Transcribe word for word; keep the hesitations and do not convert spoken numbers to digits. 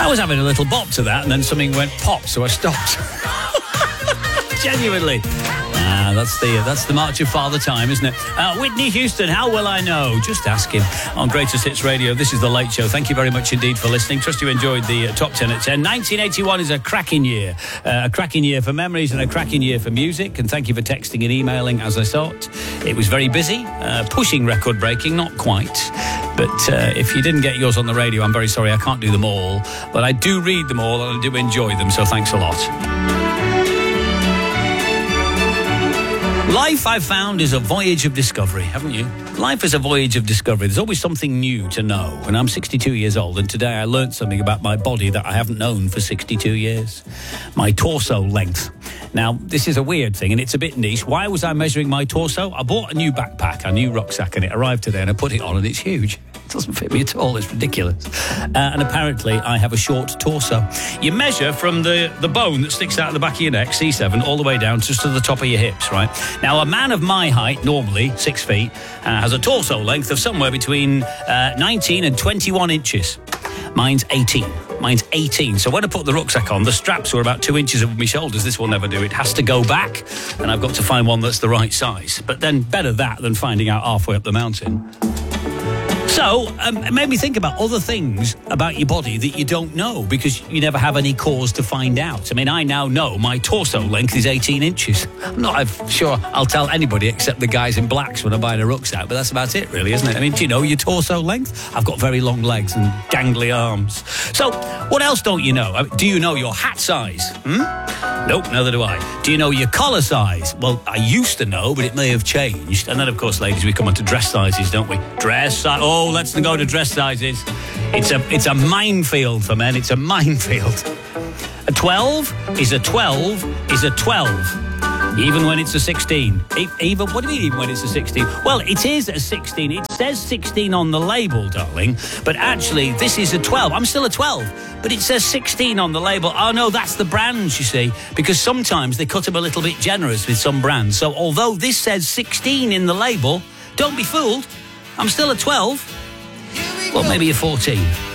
I was having a little bop to that, and then something went pop, so I stopped. Genuinely. Ah, that's the that's the March of Father Time, isn't it? Uh, Whitney Houston, How Will I Know? Just ask him. On Greatest Hits Radio, this is The Late Show. Thank you very much indeed for listening. Trust you enjoyed the uh, Top ten at ten. nineteen eighty-one is a cracking year. Uh, a cracking year for memories and a cracking year for music. And thank you for texting and emailing as I thought. It was very busy, uh, pushing record breaking, not quite. But uh, if you didn't get yours on the radio, I'm very sorry, I can't do them all. But I do read them all and I do enjoy them, so thanks a lot. Life, I've found, is a voyage of discovery, haven't you? Life is a voyage of discovery. There's always something new to know. And I'm sixty-two years old, and today I learnt something about my body that I haven't known for sixty-two years. My torso length. Now, this is a weird thing, and it's a bit niche. Why was I measuring my torso? I bought a new backpack, a new rucksack, and it arrived today, and I put it on, and it's huge. It doesn't fit me at all. It's ridiculous. Uh, and apparently, I have a short torso. You measure from the, the bone that sticks out of the back of your neck, C seven, all the way down just to the top of your hips, right? Now, a man of my height, normally six feet, uh, has a torso length of somewhere between uh, nineteen and twenty-one inches. Mine's eighteen. Mine's eighteen. So when I put the rucksack on, the straps were about two inches over my shoulders. This will never do. It has to go back, and I've got to find one that's the right size. But then better that than finding out halfway up the mountain. So, um, it made me think about other things about your body that you don't know because you never have any cause to find out. I mean, I now know my torso length is eighteen inches. I'm not sure I'll tell anybody except the guys in blacks when I buy a rucksack, but that's about it, really, isn't it? I mean, do you know your torso length? I've got very long legs and gangly arms. So, what else don't you know? Do you know your hat size? Hmm? Nope, neither do I. Do you know your collar size? Well, I used to know, but it may have changed. And then, of course, ladies, we come on to dress sizes, don't we? Dress size. Oh, let's go to dress sizes. It's a it's a minefield for men. It's a minefield. A twelve is a twelve is a twelve. Even when it's a sixteen. Even, what do you mean even when it's a sixteen? Well, it is a sixteen. It says sixteen on the label, darling. But actually, this is a twelve. I'm still a twelve. But it says sixteen on the label. Oh, no, that's the brands, you see. Because sometimes they cut them a little bit generous with some brands. So although this says sixteen in the label, don't be fooled. I'm still a twelve. Well, maybe a fourteen.